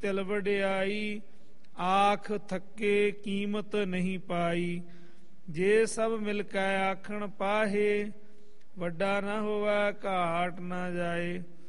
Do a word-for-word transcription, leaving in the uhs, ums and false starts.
ਤਿਲ ਵਡਿਆਈ, ਆਖ ਥੱਕੇ ਕੀਮਤ ਨਹੀਂ ਪਾਈ। ਜੇ ਸਭ ਮਿਲ ਕੇ ਆਖਣ ਪਾਹੇ, ਵੱਡਾ ਨਾ ਹੋਵੇ ਘਾਟ ਨਾ ਜਾਏ।